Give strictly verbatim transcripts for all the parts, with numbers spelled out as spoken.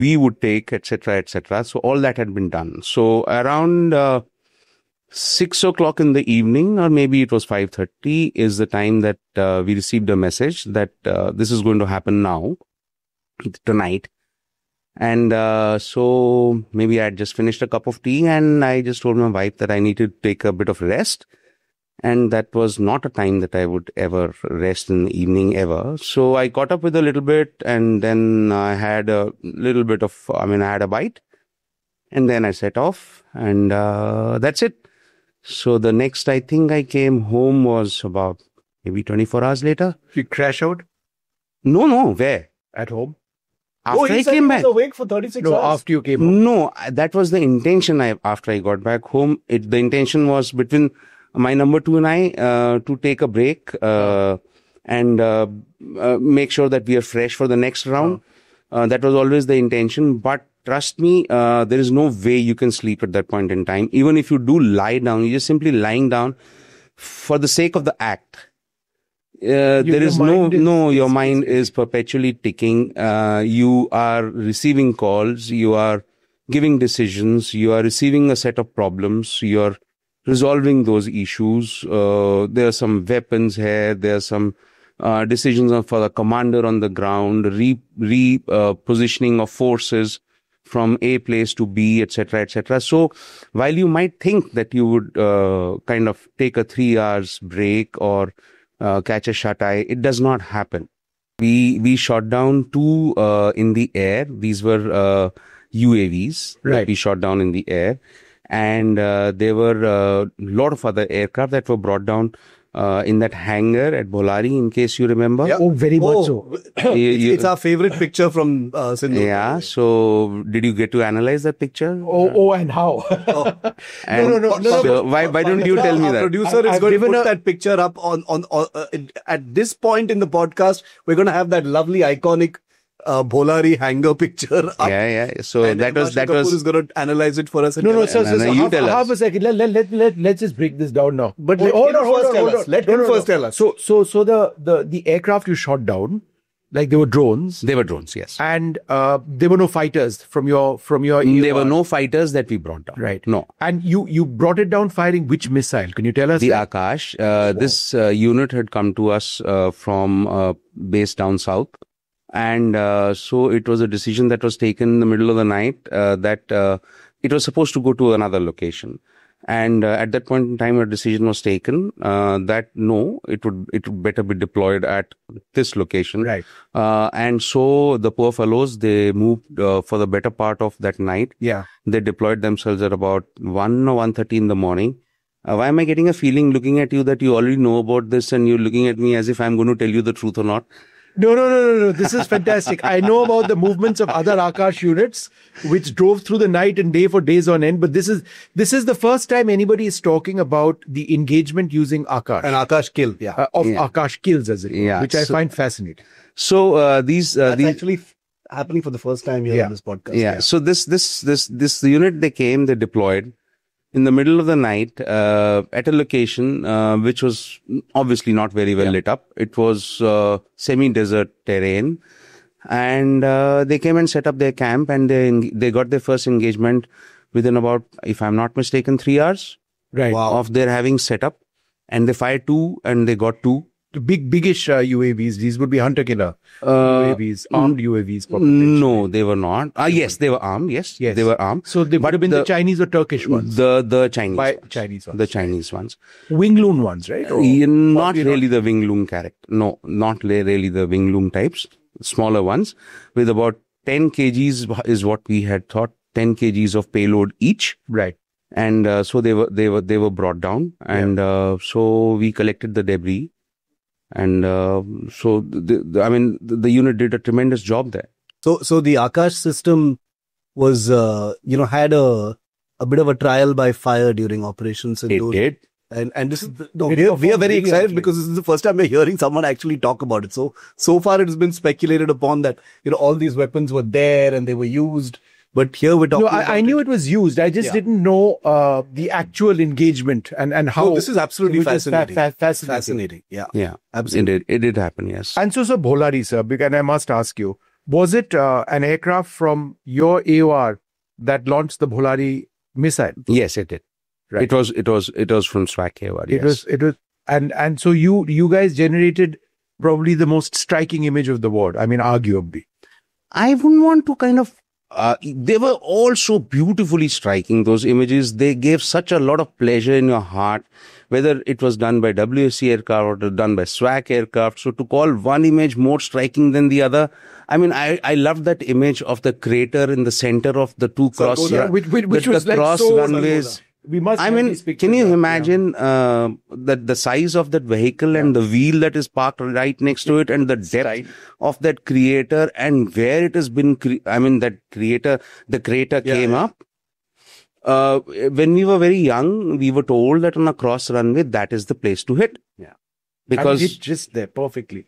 we would take, et cetera, et cetera. So all that had been done. So around uh, six o'clock in the evening, or maybe it was five thirty, is the time that uh, we received a message that uh, this is going to happen now, tonight. And uh, so maybe I had just finished a cup of tea, and I just told my wife that I need to take a bit of rest. And that was not a time that I would ever rest in the evening ever. So I caught up with a little bit, and then I had a little bit of, I mean, I had a bite, and then I set off, and uh, that's it. So the next, I think I came home was about maybe twenty-four hours later. You crash out? No, no, where? At home? After oh, he I said came he back. was awake for thirty-six No, hours. after you came home. No, that was the intention. I after I got back home, it the intention was between my number two and I uh, to take a break uh, and uh, uh, make sure that we are fresh for the next round. Uh, that was always the intention. But trust me, uh, there is no way you can sleep at that point in time. Even if you do lie down, you're just simply lying down for the sake of the act. Uh, there is no, mind is- no, your mind is perpetually ticking. Uh, you are receiving calls, you are giving decisions, you are receiving a set of problems, you are resolving those issues. Uh, there are some weapons here, there are some uh, decisions for the commander on the ground, re, re uh, positioning of forces from A place to B, et cetera, et cetera. So while you might think that you would uh, kind of take a three hours break or Uh, catch a shut eye, it does not happen. We we shot down two uh, in the air. These were uh, U A Vs that Right. we shot down in the air, and uh, there were a uh, lot of other aircraft that were brought down uh, in that hangar at Bolari, in case you remember. Yeah. Oh, very much Oh, so. You- it's, you- it's our favorite picture from uh, Sindhu. Yeah. So did you get to analyze that picture? Oh, oh, and how? And no, no, no, so why why don't you tell me Our that? producer I- is I've going to given put a- that picture up on on, on uh, at this point in the podcast. We're going to have that lovely iconic uh, Bolari hangar picture up. Yeah, yeah. So And that was Himanshu that Kapoor was is going to analyze it for us. and No, no, tell us. sir, no, sir, no, sir, you half, tell us. half a second. Let, let, let, let, let's just break this down now. But Wait, let hold him on, hold first on, tell hold us. on. Let No, him no, no. first tell us. So, so, so the, the, the aircraft you shot down, like they were drones, they were drones. Yes. and uh, there were no fighters from your from your. There were E O R. no fighters that we brought down. Right. No. And you you brought it down firing which missile? Can you tell us? The that? Akash. Uh, this uh, unit had come to us uh, from uh, base down south. And uh, so it was a decision that was taken in the middle of the night uh, that uh, it was supposed to go to another location. And uh, at that point in time, a decision was taken uh, that no, it would it would better be deployed at this location. Right. Uh, and so the poor fellows, they moved uh, for the better part of that night. Yeah. They deployed themselves at about one or one thirty in the morning. Uh, why am I getting a feeling looking at you that you already know about this and you're looking at me as if I'm going to tell you the truth or not? No, no, no, no, no. This is fantastic. I know about the movements of other Akash units, which drove through the night and day for days on end. But this is this is the first time anybody is talking about the engagement using Akash. And Akash kill. Yeah. uh, of Yeah. Akash kills, as it were, Yeah, which I so- find fascinating. So uh, these uh, That's these actually f- happening for the first time here Yeah. on this podcast. yeah. So this this this this unit, they came, they deployed in the middle of the night uh, at a location uh, which was obviously not very well lit up. It was uh, semi-desert terrain, and uh, they came and set up their camp, and they they got their first engagement within about, if I'm not mistaken, three hours Right. Wow. of their having set up, and they fired two, and they got two. The big, biggish uh, U A Vs. These would be hunter-killer Uh, U A Vs, armed U A Vs. No, they were not. Ah, yes, they were armed. Yes, Yes. they were armed. So they would But have been the, the- Chinese or Turkish ones. The the Chinese By ones. Chinese ones. The Chinese ones. Wing Loon ones, right? Or- Yeah, not you know- really the wing loom character. No, not le- really the wing loom types. Smaller ones with about ten kilograms is what we had thought. ten kilograms of payload each, Right. and uh, so they were they were they were brought down, and uh, so we collected the debris, and uh, so the, the, I mean the, the unit did a tremendous job there. So, so the Akash system was, uh, you know, had a a bit of a trial by fire during operations. It did. And and this is the, no, It we are, we are performed very excited brilliantly. because this is the first time we're hearing someone actually talk about it. So so far it has been speculated upon that, you know, all these weapons were there and they were used, but here we're talking. No, I, about I knew it. it was used. I just Yeah. didn't know uh, the actual engagement and, and how. No, this is absolutely which is fa- fascinating. fa- fascinating. Fascinating. Yeah, Yeah, absolutely. it did. It did happen. Yes. And so, sir, Bholari, sir, because and I must ask you, Was it uh, an aircraft from your A O R that launched the Bholari missile? Yes, it did. Right. It was, it was, it was from SWAC A O R. It Yes. was, it was, and and so you you guys generated probably the most striking image of the war. I mean, arguably. I wouldn't want to kind of, uh, they were all so beautifully striking, those images. They gave such a lot of pleasure in your heart, whether it was done by W S C aircraft or done by SWAC aircraft. So to call one image more striking than the other, I mean, I, I loved that image of the crater in the center of the two cross, Sargodha. Yeah, which, which, which the, was the like cross so. runways. We must. I have mean, these pictures can you up, yeah. imagine uh, that the size of that vehicle and the wheel that is parked right next to it, and the depth tight. of that creator and where it has been? Cre- I mean, that creator, the crater Yeah, came yeah. up. Uh, when we were very young, we were told that on a cross runway, that is the place to hit. Yeah. Because And hit just there perfectly.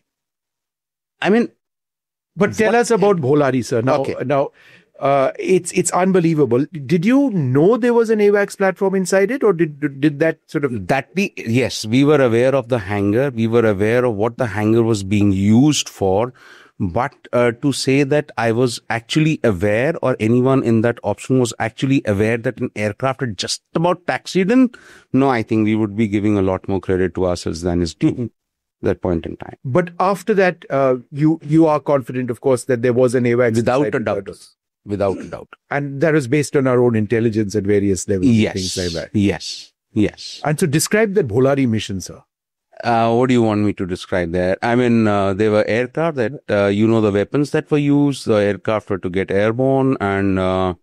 I mean, But tell us about Bholari, sir. Now, Okay. now, uh, it's it's unbelievable. Did you know there was an AWACS platform inside it, or did did that sort of? that we, yes, we were aware of the hangar. We were aware of what the hangar was being used for. But uh, to say that I was actually aware, or anyone in that option was actually aware that an aircraft had just about taxied in, no, I think we would be giving a lot more credit to ourselves than is due at that point in time. But after that, uh, you you are confident, of course, that there was an AWACS Without inside a the doubt. Turtle. Without a doubt. And that was based on our own intelligence at various levels, and Yes. things like that. Yes. Yes. And so, describe that Bholari mission, sir. Uh, what do you want me to describe there? I mean, uh, they were aircraft that, uh, you know, the weapons that were used, the aircraft were to get airborne, and, uh,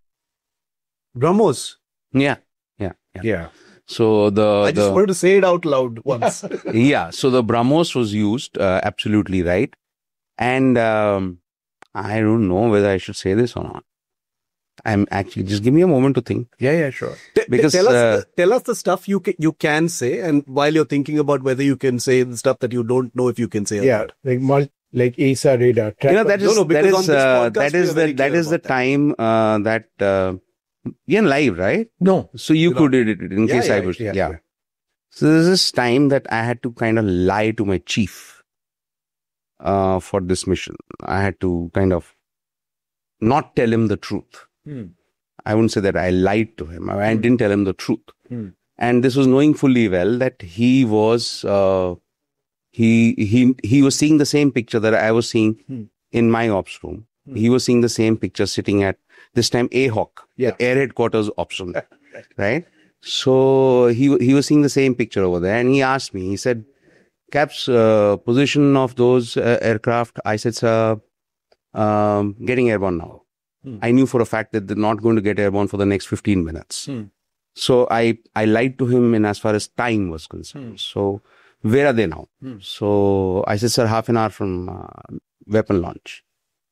BrahMos. yeah, yeah, yeah. Yeah. So the, I just the wanted to say it out loud once. yeah, so the BrahMos was used, uh, absolutely right. And, um, I don't know whether I should say this or not. I'm actually, just give me a moment to think. Yeah, yeah, sure. T- Because, tell us, uh, the, tell us the stuff you can, you can say, and while you're thinking about whether you can say the stuff that you don't know if you can say. or Yeah, not. like mul- like A S A radar. You know, that No, is, no, that because on is, this uh, podcast that we is are very the, that clear is the about that. time, uh, that, uh, you're live, right? No. So you You know. could edit it in Yeah, case yeah, I was, yeah, yeah. yeah. So there's this time that I had to kind of lie to my chief, uh, for this mission. I had to kind of not tell him the truth. Hmm. I wouldn't say that I lied to him. I didn't tell him the truth. Hmm. And this was knowing fully well that he was, uh, he, he, he was seeing the same picture that I was seeing Hmm. in my ops room. He was seeing the same picture sitting at this time A Hawk, Yeah. Air Headquarters option, right? So he he was seeing the same picture over there, and he asked me. He said, "Caps, uh, position of those uh, aircraft." I said, "Sir, um, getting airborne now." Hmm. I knew for a fact that they're not going to get airborne for the next fifteen minutes. Hmm. So I I lied to him in as far as time was concerned. Hmm. So where are they now? Hmm. So I said, "Sir, half an hour from uh, weapon launch."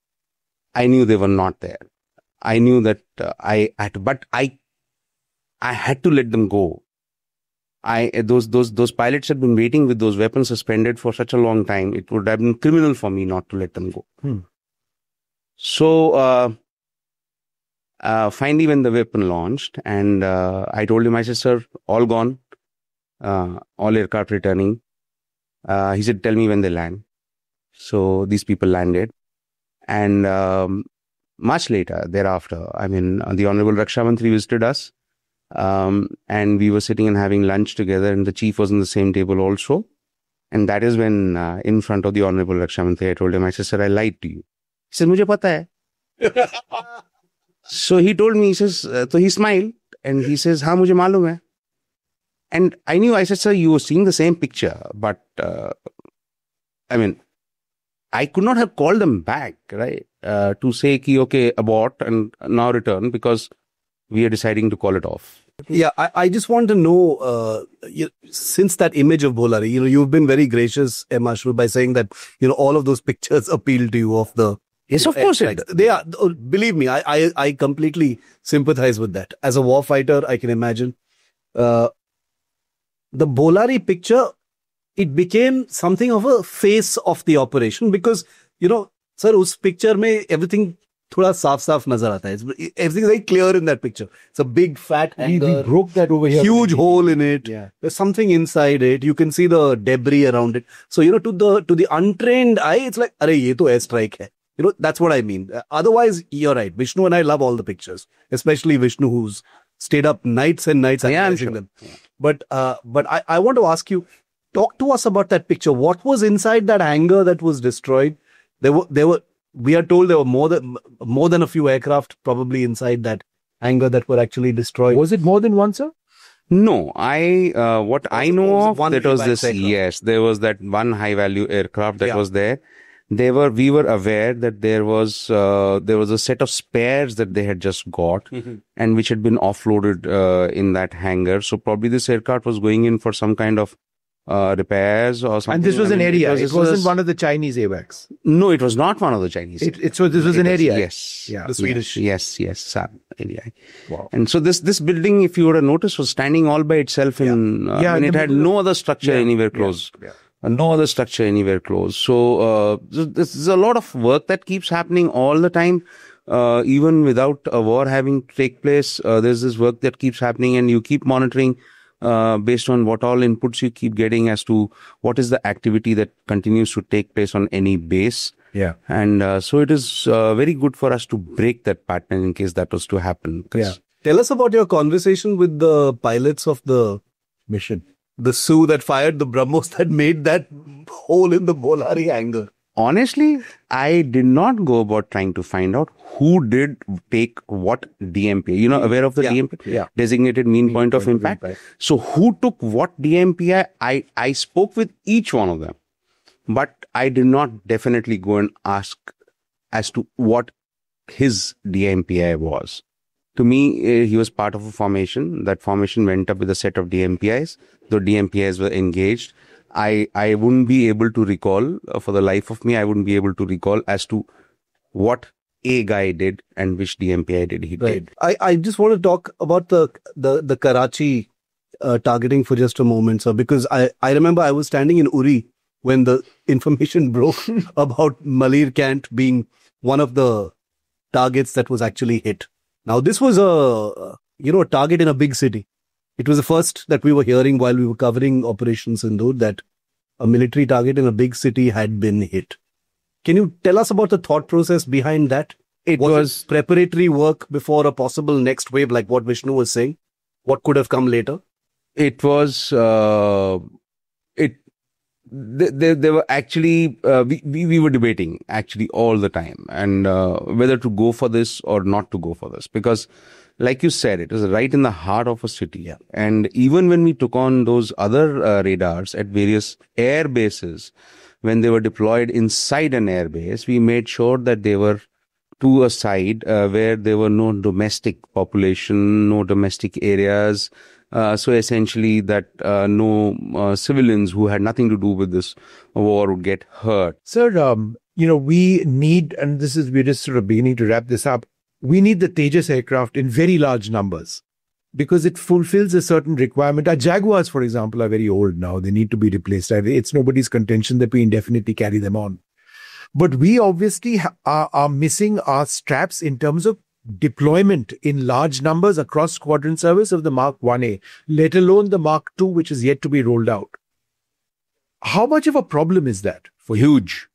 I knew they were not there. I knew that uh, I had to, but I, I had to let them go. I those those those pilots had been waiting with those weapons suspended for such a long time. It would have been criminal for me not to let them go. Hmm. So uh, uh, finally, when the weapon launched, and uh, I told him, I said, "Sir, all gone, uh, all aircraft returning." Uh, he said, "Tell me when they land." So these people landed. And um, much later, thereafter, I mean, uh, the Honorable Raksha Mantri visited us, um, and we were sitting and having lunch together, and the chief was on the same table also. And that is when, uh, in front of the Honorable Raksha Mantri, I told him, I said, "Sir, I lied to you." He said, "Mujhe pata hai." So he told me, he says, uh, so he smiled, and he says, "Haan, mujhe malum hai." And I knew, I said, "Sir, you were seeing the same picture, but, uh, I mean, I could not have called them back, right? Uh, to say, ki, okay, abort and now return, because we are deciding to call it off." Yeah, I, I just want to know, uh, you, since that image of Bholari, you know, you've been very gracious, M. Ashrul, by saying that, you know, all of those pictures appeal to you of the... Yes, of course it They are, oh, believe me, I, I, I completely sympathize with that. As a warfighter, I can imagine. Uh, the Bholari picture, it became something of a face of the operation because, you know, sir, us picture mein everything thoda saaf-saaf nazar aata hai. It's- Everything is very clear in that picture. It's a big fat We, we hangar, broke that over here. huge hole in it. Yeah. There's something inside it. You can see the debris around it. So, you know, to the to the untrained eye, it's like, "Arey, ye to airstrike hai." You know, that's what I mean. Uh, otherwise, you're right. Vishnu and I love all the pictures, especially Vishnu, who's stayed up nights and nights Yeah, I'm analyzing sure. them. But uh, but I, I want to ask you, talk to us about that picture. What was inside that hangar that was destroyed? There were there were we are told there were more than more than a few aircraft probably inside that hangar that were actually destroyed. Was it more than one, sir? No, I uh, what I was- know was of one that was feedback this. aircraft. Yes, there was that one high value aircraft that Yeah. was there. They were we were aware that there was uh, there was a set of spares that they had just got Mm-hmm. and which had been offloaded uh, in that hangar. So probably this aircraft was going in for some kind of uh, repairs or something. And this was I an mean, area. It, this wasn't was- one of the Chinese AWACS. No, it was not one of the Chinese. It, it so this was an It area. Yes. Yeah. The Swedish. Yes, yes, Saab area. Wow. And so this this building, if you would have noticed, was standing all by itself in. Uh, Yeah, I mean, in it the had middle of- no other structure Yeah, anywhere yeah, close. yeah. Uh, no other structure anywhere close. So uh, th- this is a lot of work that keeps happening all the time. Uh, even without a war having to take place, uh, there's this work that keeps happening, and you keep monitoring uh, based on what all inputs you keep getting as to what is the activity that continues to take place on any base. Yeah. And uh, so it is uh, very good for us to break that pattern in case that was to happen. 'Cause Yeah. Tell us about your conversation with the pilots of the Mission. the Sioux that fired the BrahMos that made that hole in the Bolari hangar. Honestly, I did not go about trying to find out who did take what D M P I. You know, aware of the Yeah. D M P I? Yeah. Designated mean point of point of impact. impact. So who took what D M P I? I, I spoke with each one of them, but I did not definitely go and ask as to what his D M P I was. To me, eh, he was part of a formation. That formation went up with a set of D M P Is. The D M P Is were engaged. I, I wouldn't be able to recall, uh, for the life of me, I wouldn't be able to recall as to what a guy did and which D M P I did he take. I, I just want to talk about the the, the Karachi uh, targeting for just a moment, sir, because I, I remember I was standing in Uri when the information broke about Malir Cant being one of the targets that was actually hit. Now, this was a, you know, a target in a big city. It was the first that we were hearing while we were covering Operation Sindoor that a military target in a big city had been hit. Can you tell us about the thought process behind that? It was, was it preparatory work before a possible next wave, like what Vishnu was saying? What could have come later? it was uh, it they, they, they were actually uh, we, we we were debating actually all the time and uh, whether to go for this or not to go for this, because like you said, it is right in the heart of a city. Yeah. And even when we took on those other uh, radars at various air bases, when they were deployed inside an air base, we made sure that they were to a side uh, where there were no domestic population, no domestic areas. Uh, so essentially that uh, no uh, civilians who had nothing to do with this war would get hurt. Sir, um, you know, we need, and this is, we're just sort of beginning to wrap this up, we need the Tejas aircraft in very large numbers because it fulfills a certain requirement. Our Jaguars, for example, are very old now. They need to be replaced. It's nobody's contention that we indefinitely carry them on. But we obviously ha- are, are missing our straps in terms of deployment in large numbers across squadron service of the Mark one A, let alone the Mark two, which is yet to be rolled out. How much of a problem is that? For huge.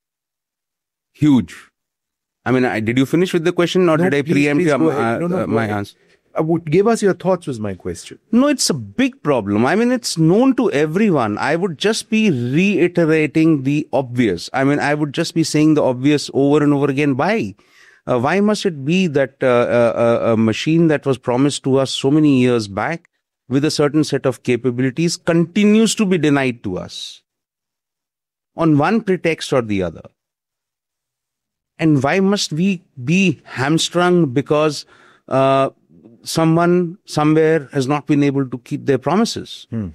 Huge. I mean, I, did you finish with the question or No, did I please, preempt please your- go ahead. uh, No, no, uh, go my ahead. answer? Uh, would give us your thoughts was my question. No, it's a big problem. I mean, it's known to everyone. I would just be reiterating the obvious. I mean, I would just be saying the obvious over and over again. Why? Uh, why must it be that uh, uh, a machine that was promised to us so many years back with a certain set of capabilities continues to be denied to us on one pretext or the other? And why must we be hamstrung because uh, someone somewhere has not been able to keep their promises? Hmm.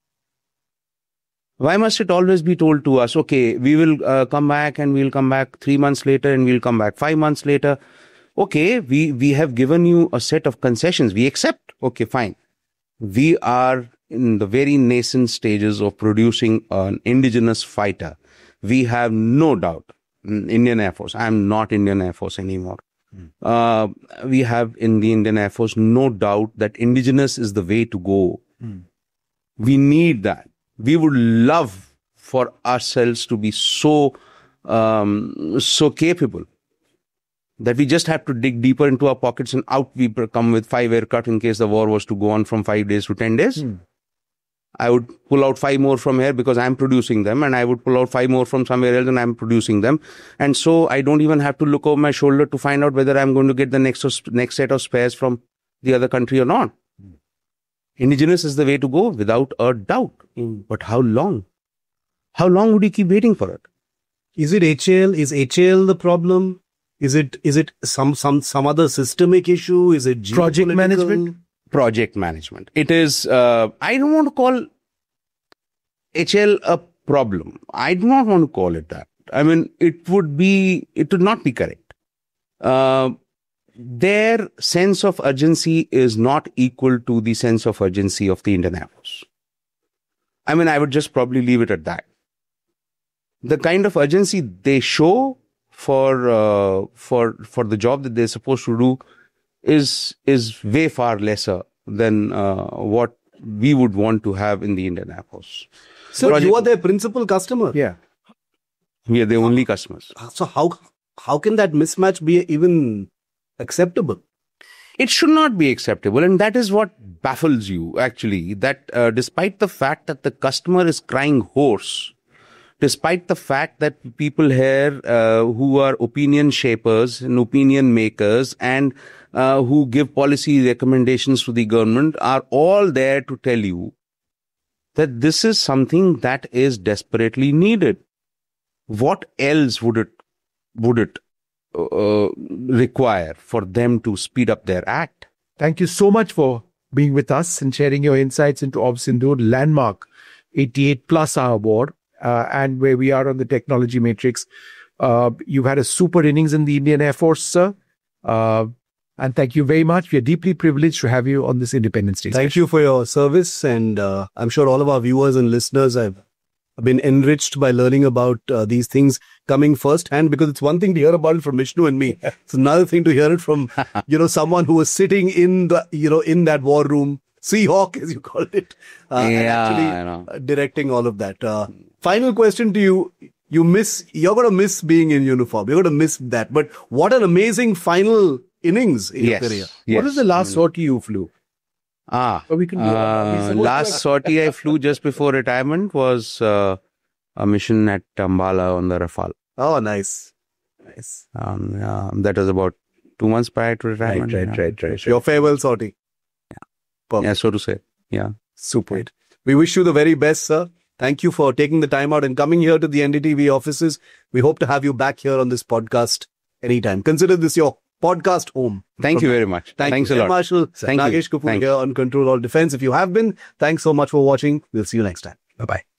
Why must it always be told to us, okay, we will uh, come back and we'll come back three months later and we'll come back five months later. Okay, we, we have given you a set of concessions. We accept. Okay, fine. We are in the very nascent stages of producing an indigenous fighter. We have no doubt. Indian Air Force. I'm not Indian Air Force anymore. Mm. Uh, we have in the Indian Air Force no doubt that indigenous is the way to go. Mm. We need that. We would love for ourselves to be so um, so capable that we just have to dig deeper into our pockets and out we come with five aircraft in case the war was to go on from five days to ten days. Hmm. I would pull out five more from here because I'm producing them, and I would pull out five more from somewhere else and I'm producing them. And so I don't even have to look over my shoulder to find out whether I'm going to get the next, next set of spares from the other country or not. Hmm. Indigenous is the way to go without a doubt. Hmm. But how long? How long would you keep waiting for it? Is it H A L? Is H A L the problem? Is it is it some some some other systemic issue? Is it project management? Project management. It is. Uh, I don't want to call H A L a problem. I do not want to call it that. I mean, it would be. It would not be correct. Uh, their sense of urgency is not equal to the sense of urgency of the Indian Air Force. I mean, I would just probably leave it at that. The kind of urgency they show for uh, for for the job that they're supposed to do is is way far lesser than uh, what we would want to have in the Indian Air Force. So Project, you are their principal customer. Yeah, we are the only customers. So how how can that mismatch be even acceptable? It should not be acceptable, and that is what baffles you actually. That uh, despite the fact that the customer is crying hoarse, despite the fact that people here uh, who are opinion shapers and opinion makers and uh, who give policy recommendations to the government are all there to tell you that this is something that is desperately needed. What else would it would it uh, require for them to speed up their act? Thank you so much for being with us and sharing your insights into Ob Sindoor landmark eighty-eight plus hour award. Uh, and where we are on the technology matrix. Uh, you've had a super innings in the Indian Air Force, sir. Uh, and thank you very much. We are deeply privileged to have you on this Independence Day. Thank you for your service. And uh, I'm sure all of our viewers and listeners have been enriched by learning about uh, these things coming firsthand, because it's one thing to hear about it from Vishnu and me. It's another thing to hear it from, you know, someone who was sitting in the, you know, in that war room, Seahawk, as you called it, uh, yeah, and actually uh, directing all of that. Uh, final question to you. You miss, you're going to miss being in uniform. You're going to miss that. But what an amazing final innings in yes, your career. Yes. What was the last sortie you flew? Ah, so we can uh, last sortie I flew just before retirement was uh, a mission at Ambala on the Rafale. Oh, nice. Nice. Um, yeah, that was about two months prior to retirement. Right, right, yeah. right, right, right. Your farewell sortie. Perfect. Yeah, so to say. Yeah. Super. Right. We wish you the very best, sir. Thank you for taking the time out and coming here to the N D T V offices. We hope to have you back here on this podcast anytime. Consider this your podcast home. Thank you very much. Thank Thanks you. a lot. Marshal Thank Nagesh you. Kapoor here on Control All Defense. If you have been, thanks so much for watching. We'll see you next time. Bye-bye.